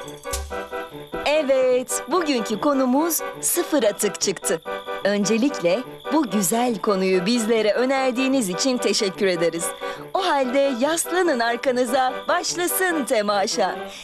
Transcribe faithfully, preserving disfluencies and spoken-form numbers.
Evet, bugünkü konumuz sıfır atık çıktı. Öncelikle bu güzel konuyu bizlere önerdiğiniz için teşekkür ederiz. O halde yaslanın arkanıza, başlasın temaşa.